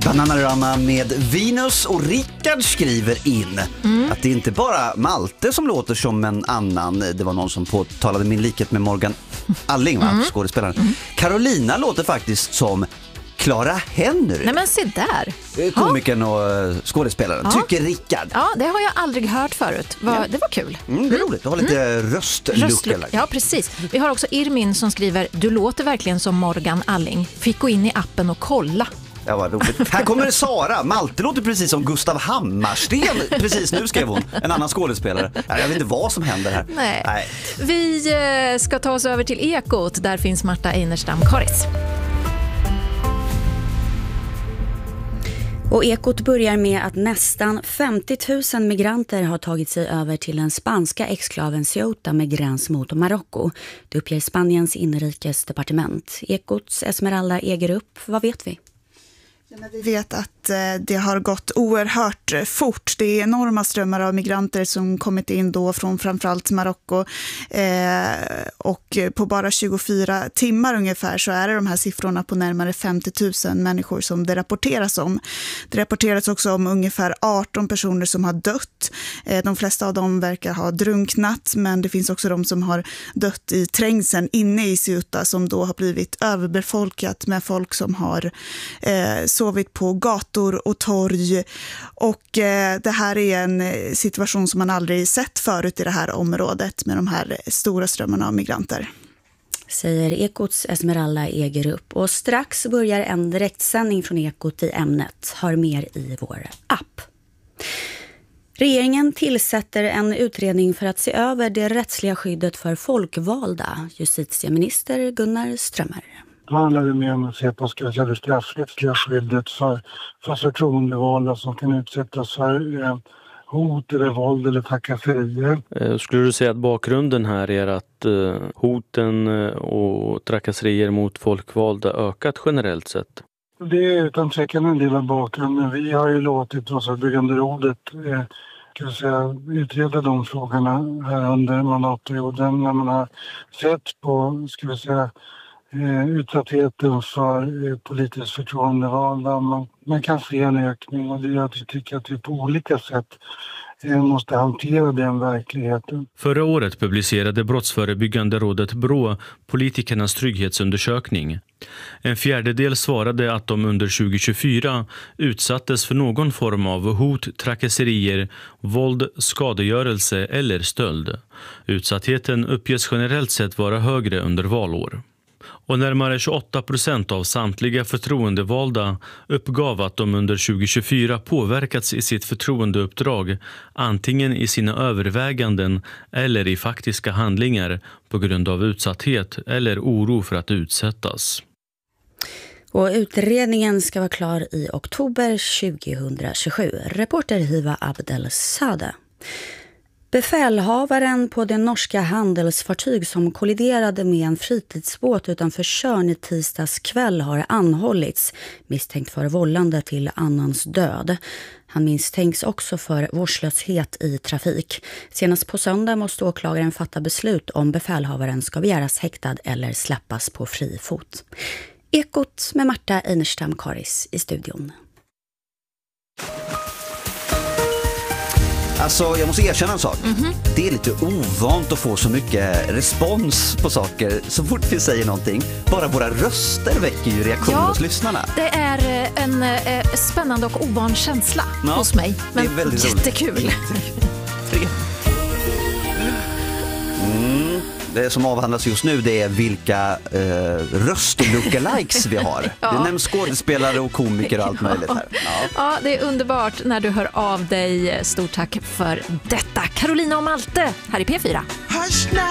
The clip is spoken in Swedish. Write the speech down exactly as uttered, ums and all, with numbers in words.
Bananarama med Venus, och Rickard skriver in mm. att det inte bara Malte som låter som en annan. Det var någon som påtalade min likhet med Morgan Alling, va? Mm. Skådespelaren. Mm. Carolina låter faktiskt som Clara Henry. Nej men se där. Komikern och skådespelaren. Ja. Tycker Rickard. Ja, det har jag aldrig hört förut. Var, ja. Det var kul. Mm, det är roligt. Du har lite mm. röstlucka. Ja, precis. Vi har också Irmin som skriver: du låter verkligen som Morgan Alling. Fick gå in i appen och kolla. Ja, vad roligt. Här kommer Sara. Malte låter precis som Gustav Hammarsten. Precis nu skrev hon. En annan skådespelare. Jag vet inte vad som händer här. Nej. Nej. Vi ska ta oss över till Ekot. Där finns Marta Einerstam Karis. Och Ekot börjar med att nästan femtio tusen migranter har tagit sig över till den spanska exklaven Ceuta med gräns mot Marocko. Det uppger Spaniens inrikesdepartement. Ekots Esmeralda Egerup, vad vet vi? Ja, men vi vet att eh, det har gått oerhört fort. Det är enorma strömmar av migranter som kommit in då från framförallt Marocko. Eh, och på bara tjugofyra timmar ungefär så är det de här siffrorna på närmare femtio tusen människor som det rapporteras om. Det rapporteras också om ungefär arton personer som har dött. Eh, de flesta av dem verkar ha drunknat, men det finns också de som har dött i trängseln inne i Ceuta, som då har blivit överbefolkat med folk som har eh, sovit på gator och torg, och eh, det här är en situation som man aldrig sett förut i det här området med de här stora strömmarna av migranter. Säger Ekots Esmeralda Egerup, och strax börjar en direktsändning från Ekot i ämnet. Hör mer i vår app. Regeringen tillsätter en utredning för att se över det rättsliga skyddet för folkvalda. Justitieminister Gunnar Strömmer. Då handlar det mer om att se på det straffrättsliga skyddet för, för förtroendevalda som kan utsättas för eh, hot eller våld eller trakasserier. Eh, skulle du säga att bakgrunden här är att eh, hoten och trakasserier mot folkvalda ökat generellt sett? Det är utan tvekan en del av bakgrunden. Vi har ju låtit Brottsförebyggande rådet eh, kan jag säga, utreda de frågorna här under mandatperioden, när man har sett på, ska vi säga, utsattheten för politiskt förtroendevalda. Man, man kan se en ökning, och det gör att vi tycker att vi på olika sätt måste hantera den verkligheten. Förra året publicerade Brottsförebyggande rådet Brå politikernas trygghetsundersökning. En fjärdedel svarade att de under tjugo tjugofyra utsattes för någon form av hot, trakasserier, våld, skadegörelse eller stöld. Utsattheten uppges generellt sett vara högre under valår. Och närmare tjugoåtta procent av samtliga förtroendevalda uppgav att de under tjugo tjugofyra påverkats i sitt förtroendeuppdrag, antingen i sina överväganden eller i faktiska handlingar på grund av utsatthet eller oro för att utsättas. Och utredningen ska vara klar i oktober tjugohundratjugosju. Reporter Hiva Abdelsade. Befälhavaren på det norska handelsfartyg som kolliderade med en fritidsbåt utanför Tjörn i tisdags kväll har anhållits, misstänkt för vållande till annans död. Han misstänks också för vårdslöshet i trafik. Senast på söndag måste åklagaren fatta beslut om befälhavaren ska begäras häktad eller släppas på fri fot. Ekot med Marta Einerstam Karis i studion. Alltså, jag måste erkänna en sak. Mm-hmm. Det är lite ovant att få så mycket respons på saker så fort vi säger någonting. Bara våra röster väcker ju reaktioner ja, hos lyssnarna. Det är en eh, spännande och ovan känsla ja, hos mig. Men det är väldigt jättekul. Roligt. Mm. Det som avhandlas just nu, det är vilka eh, röst-lookalikes vi har. Ja. Det nämns skådespelare och komiker och allt möjligt här. Ja. Ja, det är underbart när du hör av dig. Stort tack för detta. Carolina och Malte här i P fyra.